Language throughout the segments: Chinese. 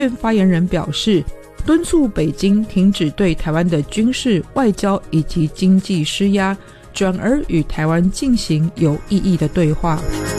院发言人表示，敦促北京停止对台湾的军事、外交以及经济施压，转而与台湾进行有意义的对话。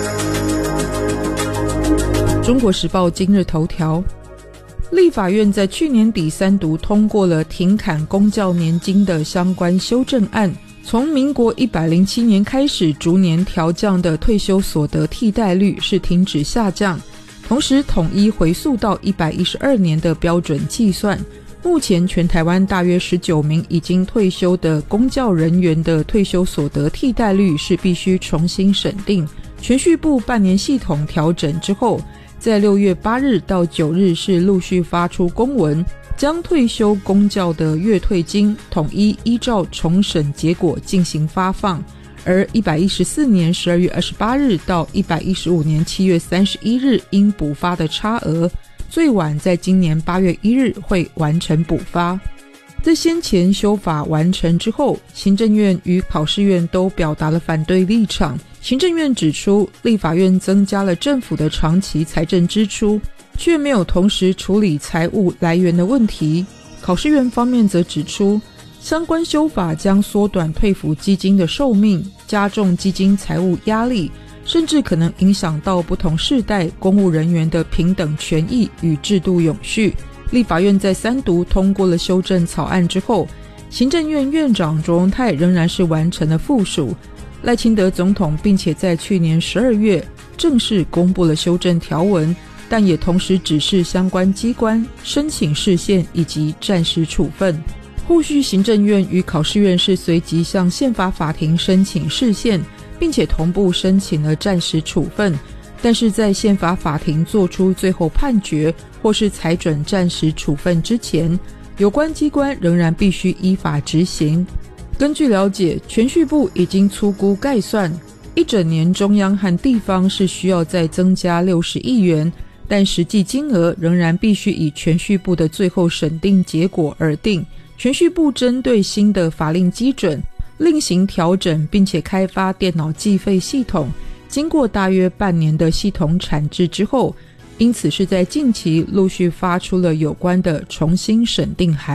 中国时报今日头条，立法院在去年底3读通过了停砍公教年金的相关修正案，从民国107年开始逐年调降的退休所得替代率是停止下降，同时统一回溯到112年的标准计算。目前全台湾大约19名已经退休的公教人员的退休所得替代率是必须重新审定。铨叙部半年系统调整之后，在6月8日到9日是陆续发出公文，将退休公教的月退金统一依照重审结果进行发放，而114年12月28日到115年7月31日应补发的差额，最晚在今年8月1日会完成补发。在先前修法完成之后，行政院与考试院都表达了反对立场。行政院指出，立法院增加了政府的长期财政支出，却没有同时处理财务来源的问题。考试院方面则指出，相关修法将缩短退抚基金的寿命，加重基金财务压力，甚至可能影响到不同世代公务人员的平等权益与制度永续。立法院在3读通过了修正草案之后，行政院院长卓荣泰仍然是完成了附属，赖清德总统并且在去年12月正式公布了修正条文，但也同时指示相关机关申请释宪以及暂时处分。后续行政院与考试院是随即向宪法法庭申请释宪，并且同步申请了暂时处分，但是在宪法法庭做出最后判决或是裁准暂时处分之前，有关机关仍然必须依法执行。根据了解，铨叙部已经粗估概算，一整年中央和地方是需要再增加60亿元，但实际金额仍然必须以铨叙部的最后审定结果而定。铨叙部针对新的法令基准另行调整，并且开发电脑计费系统，经过大约半年的系统产制之后，因此是在近期陆续发出了有关的重新审定函。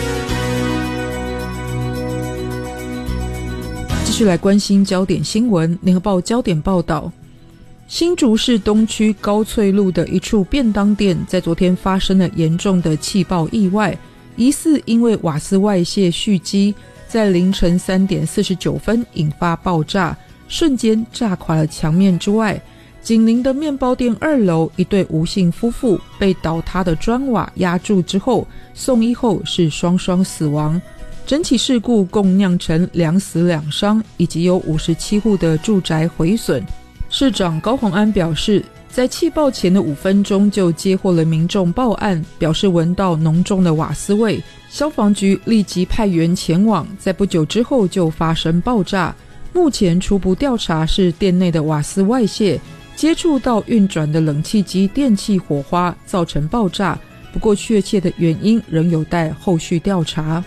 继续来关心焦点新闻，联合报焦点报道，新竹市东区高翠路的一处便当店在昨天发生了严重的气爆意外，疑似因为瓦斯外泄蓄积，在凌晨3点49分引发爆炸，瞬间炸垮了墙面之外，紧邻的面包店2楼一对吴姓夫妇被倒塌的砖瓦压住之后，送医后是双双死亡。整起事故共酿成2死2伤，以及有57户的住宅毁损。市长高虹安表示，在气爆前的5分钟就接获了民众报案，表示闻到浓重的瓦斯味，消防局立即派员前往，在不久之后就发生爆炸。目前初步调查是店内的瓦斯外泄，接触到运转的冷气机电气火花造成爆炸，不过确切的原因仍有待后续调查。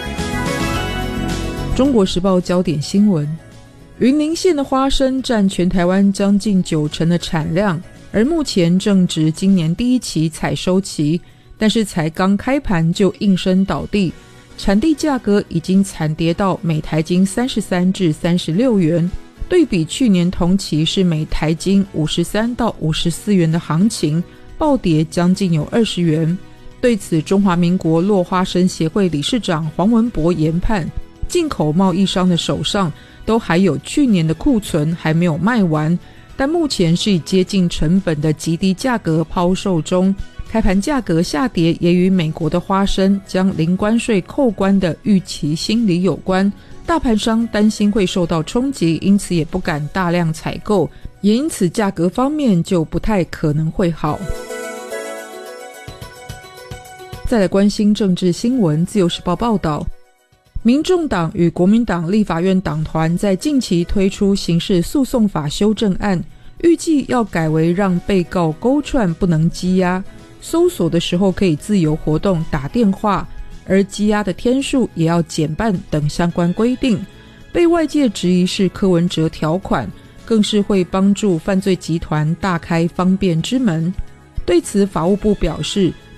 中国时报焦点新闻，云林县的花生占全台湾将近90%的产量，而目前正值今年第一期采收期，但是才刚开盘就应声倒地，产地价格已经惨跌到每台斤33至36元，对比去年同期是每台斤53到54元的行情，暴跌将近有20元。对此，中华民国落花生协会理事长黄文博研判，进口贸易商的手上都还有去年的库存还没有卖完，但目前是以接近成本的极低价格抛售中，开盘价格下跌也与美国的花生将零关税扣关的预期心理有关，大盘商担心会受到冲击，因此也不敢大量采购，也因此价格方面就不太可能会好。再来关心政治新闻，自由时报报道，民众党与国民党立法院党团在近期推出刑事诉讼法修正案，预计要改为让被告勾串不能羁押，搜索的时候可以自由活动打电话，而羁押的天数也要减半等相关规定。被外界质疑是柯文哲条款，更是会帮助犯罪集团大开方便之门。对此，法务部表示，